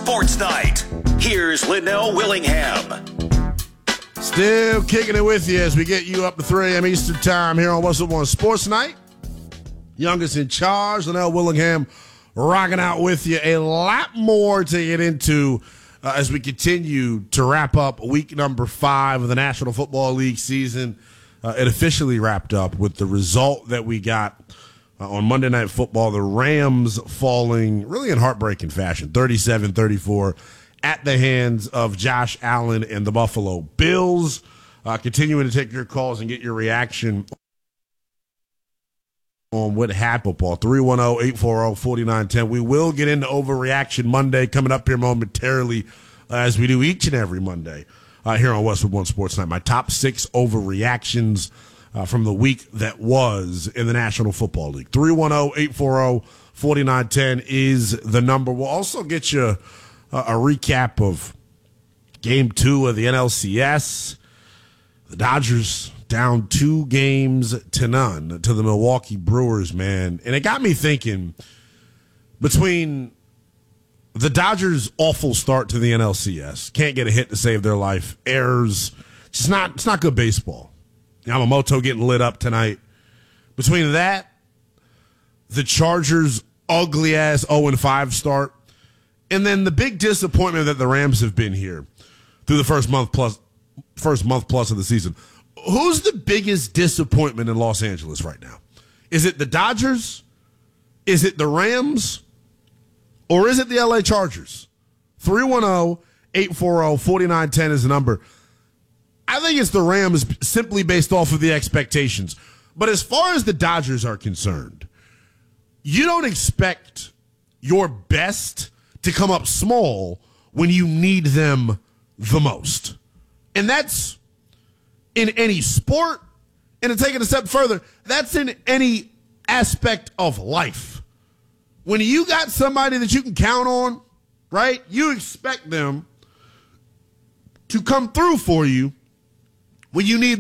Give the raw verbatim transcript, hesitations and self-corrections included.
Sports Night. Here's Linnell Willingham. Still kicking it with you as we get you up to three a.m. Eastern Time here on What's Up on Sports Night. Youngest in charge, Linnell Willingham, rocking out with you. A lot more to get into uh, as we continue to wrap up week number five of the National Football League season. Uh, it officially wrapped up with the result that we got uh, on Monday Night Football. The Rams falling really in heartbreaking fashion, thirty-seven thirty-four, at the hands of Josh Allen and the Buffalo Bills. Uh, continuing to take your calls and get your reaction on what happened, Paul. three one zero, eight four zero, four nine one zero. We will get into Overreaction Monday coming up here momentarily, uh, as we do each and every Monday uh, here on Westwood One Sports Night. My top six overreactions uh, from the week that was in the National Football League. three one zero, eight four zero, four nine one zero is the number. We'll also get you a, a recap of game two of the N L C S. The Dodgers down two games to none to the Milwaukee Brewers, man. And it got me thinking, between the Dodgers' awful start to the N L C S, can't get a hit to save their life, errors, it's not, it's not good baseball. Yamamoto getting lit up tonight. Between that, the Chargers' ugly-ass oh and five start, and then the big disappointment that the Rams have been here through the first month plus, first month plus of the season. Who's the biggest disappointment in Los Angeles right now? Is it the Dodgers? Is it the Rams? Or is it the L A Chargers? three one zero, eight four zero, four nine one zero is the number. I think it's the Rams simply based off of the expectations. But as far as the Dodgers are concerned, you don't expect your best to come up small when you need them the most. And that's in any sport, and to take it a step further, that's in any aspect of life. When you got somebody that you can count on, right, you expect them to come through for you when you need